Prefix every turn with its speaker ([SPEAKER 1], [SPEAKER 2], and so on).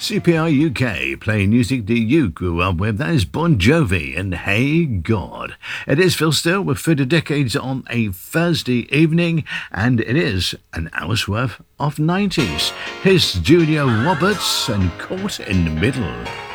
[SPEAKER 1] CPR UK, playing music that you grew up with. That is Bon Jovi and Hey God. It is Phil Still with 30 Decades on a Thursday evening, and it is an hour's worth of 90s. Here's Julia Roberts and Caught in the Middle.